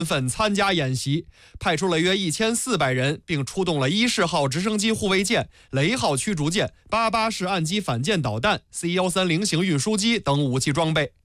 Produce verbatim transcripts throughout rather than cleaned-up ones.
份参加演习，派出了约一千四百人，并出动了伊式号直升机护卫舰、雷号驱逐舰、八八式岸基反舰导弹、C 一三零型运输机等武器装备。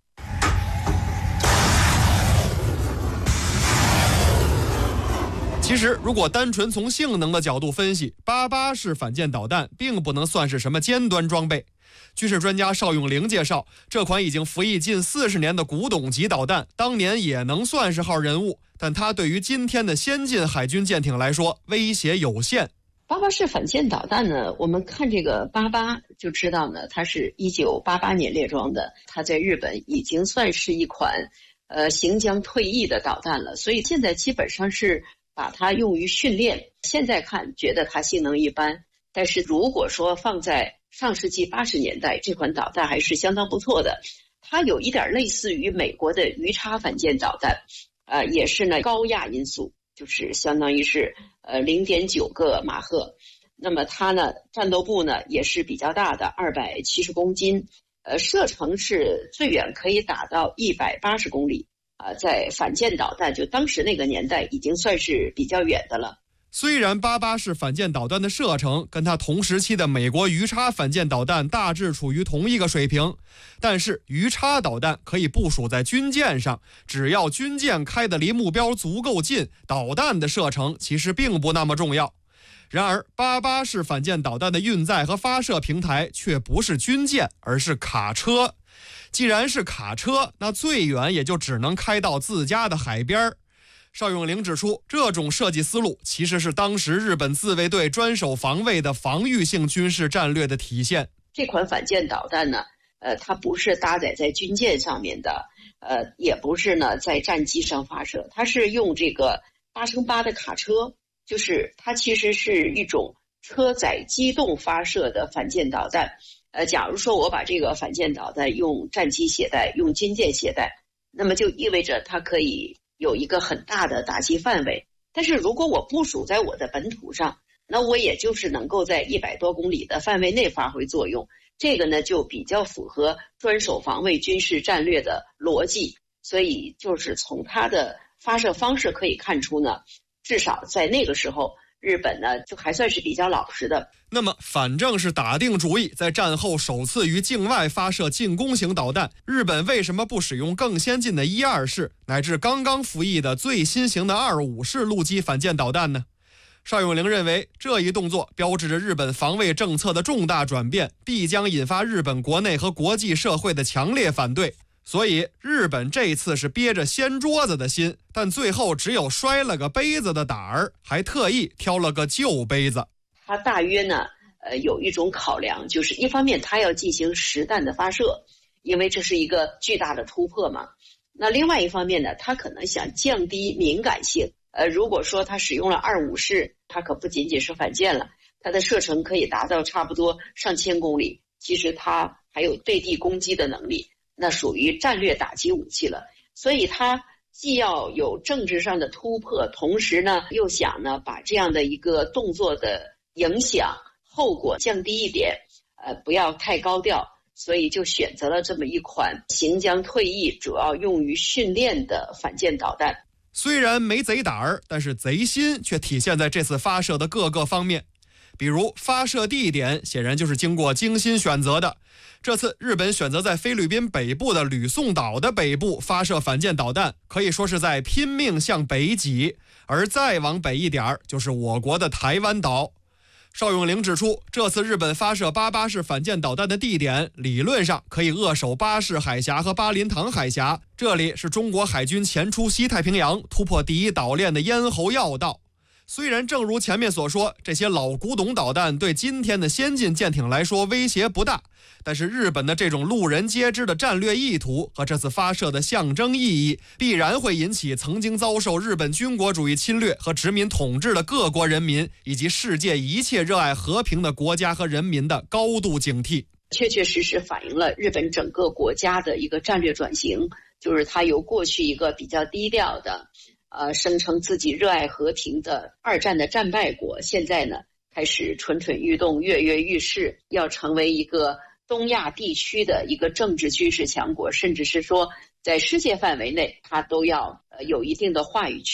其实，如果单纯从性能的角度分析，八八式反舰导弹并不能算是什么尖端装备。军事专家邵永龄介绍，这款已经服役近四十年的古董级导弹，当年也能算是号人物，但它对于今天的先进海军舰艇来说，威胁有限。 八八式反舰导弹呢，我们看这个八八就知道呢，它是一九八八年列装的，它在日本已经算是一款呃行将退役的导弹了，所以现在基本上是把它用于训练。现在看觉得它性能一般，但是如果说放在上世纪八十年代，这款导弹还是相当不错的。它有一点类似于美国的鱼叉反舰导弹，呃，也是呢高压音速，就是相当于是呃 零点九 个马赫。那么它呢战斗部呢也是比较大的，二百七十公斤，呃，射程是最远可以打到一百八十公里。啊、呃，在反舰导弹就当时那个年代已经算是比较远的了。 虽然八八式反舰导弹的射程跟它同时期的美国鱼叉反舰导弹大致处于同一个水平，但是鱼叉导弹可以部署在军舰上，只要军舰开得离目标足够近，导弹的射程其实并不那么重要。然而八八式反舰导弹的运载和发射平台却不是军舰，而是卡车。既然是卡车，那最远也就只能开到自家的海边。邵永龄指出，这种设计思路其实是当时日本自卫队专守防卫的防御性军事战略的体现。 这款反舰导弹呢，呃，它不是搭载在军舰上面的，呃，也不是呢在战机上发射，它是用这个八乘八的卡车，就是它其实是一种车载机动发射的反舰导弹。呃，假如说我把这个反舰导弹用战机携带，用军舰携带，那么就意味着它可以有一个很大的打击范围。但是如果我部署在我的本土上，那我也就是能够在一百多公里的范围内发挥作用。这个呢，就比较符合专守防卫军事战略的逻辑。所以就是从它的发射方式可以看出呢，至少在那个时候，日本呢就还算是比较老实的。 那么反正是打定主意在战后首次于境外发射进攻型导弹，日本为什么不使用更先进的一二式乃至刚刚服役的最新型的二五式陆基反舰导弹呢？邵永龄认为，这一动作标志着日本防卫政策的重大转变，必将引发日本国内和国际社会的强烈反对。所以日本这次是憋着掀桌子的心，但最后只有摔了个杯子的胆儿，还特意挑了个旧杯子。 它大约呢，呃，有一种考量，就是一方面它要进行实弹的发射，因为这是一个巨大的突破嘛。那另外一方面呢，它可能想降低敏感性。呃，如果说它使用了二五式，它可不仅仅是反舰了，它的射程可以达到差不多上千公里，其实它还有对地攻击的能力。那属于战略打击武器了，所以它既要有政治上的突破，同时呢又想呢把这样的一个动作的影响后果降低一点，呃，不要太高调，所以就选择了这么一款行将退役、主要用于训练的反舰导弹。 虽然没贼胆儿，但是贼心却体现在这次发射的各个方面。比如发射地点显然就是经过精心选择的，这次日本选择在菲律宾北部的吕宋岛的北部发射反舰导弹，可以说是在拼命向北挤，而再往北一点就是我国的台湾岛。邵永龄指出，这次日本发射八八式反舰导弹的地点理论上可以扼守巴士海峡和巴林塘海峡，这里是中国海军前出西太平洋突破第一岛链的咽喉要道。虽然正如前面所说，这些老古董导弹对今天的先进舰艇来说威胁不大，但是日本的这种路人皆知的战略意图和这次发射的象征意义，必然会引起曾经遭受日本军国主义侵略和殖民统治的各国人民，以及世界一切热爱和平的国家和人民的高度警惕。 确确实实反映了日本整个国家的一个战略转型，就是它由过去一个比较低调的呃，声称自己热爱和平的二战的战败国，现在呢开始蠢蠢欲动、跃跃欲试，要成为一个东亚地区的一个政治军事强国，甚至是说在世界范围内它都要呃有一定的话语权。